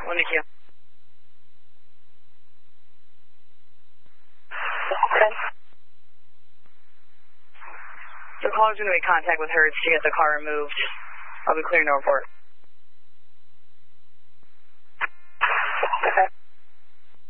One to Q. Okay. So caller's going to make contact with her to get the car removed. I'll be clearing the report.